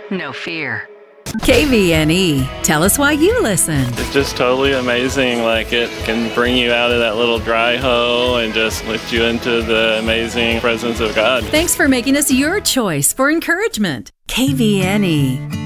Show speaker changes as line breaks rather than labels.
no fear.
KVNE. Tell us why you listen.
It's just totally amazing. Like, it can bring you out of that little dry hole and just lift you into the amazing presence of God.
Thanks for making us your choice for encouragement. KVNE.